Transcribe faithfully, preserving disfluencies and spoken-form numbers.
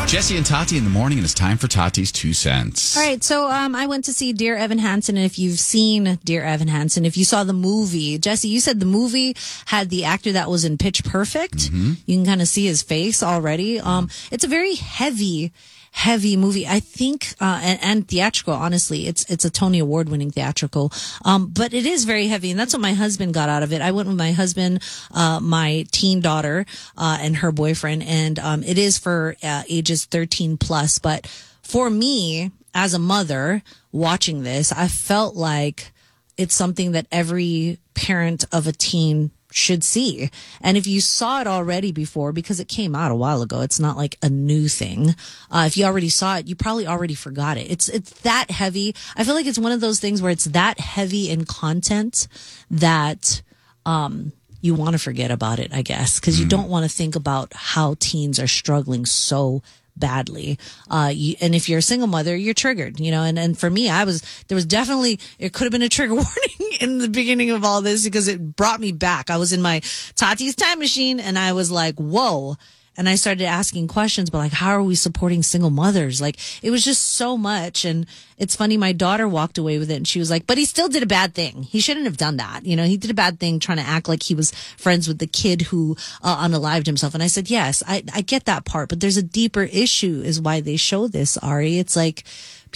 Jesse and Tati in the morning, and it's time for Tati's Two Cents. All right, so um, I went to see Dear Evan Hansen, and if you've seen Dear Evan Hansen, if you saw the movie, Jesse, you said the movie had the actor that was in Pitch Perfect. Mm-hmm. You can kind of see his face already. Um, it's a very heavy, heavy movie. I think, uh, and, and theatrical, honestly. It's it's a Tony Award-winning theatrical. Um, but it is very heavy, and that's what my husband got out of it. I went with my husband, uh, my teen daughter, uh, and her boyfriend, and um, it is for uh, ages thirteen plus. But for me, as a mother watching this, I felt like it's something that every parent of a teen should see. And if you saw it already before, because it came out a while ago, it's not like a new thing. Uh, if you already saw it, you probably already forgot it. It's, it's that heavy. I feel like it's one of those things where it's that heavy in content that, um, you want to forget about it, I guess, because you don't want to think about how teens are struggling so badly. Uh, you, and if you're a single mother, you're triggered, you know, and, and for me, I was, there was definitely, it could have been a trigger warning in the beginning of all this because it brought me back. I was in my Tati's time machine and I was like, whoa. And I started asking questions, but like, how are we supporting single mothers? Like, it was just so much. And it's funny, my daughter walked away with it and she was like, but he still did a bad thing. He shouldn't have done that. You know, he did a bad thing trying to act like he was friends with the kid who uh, unalived himself. And I said, yes, I, I get that part, but there's a deeper issue is why they show this, Ari. It's like,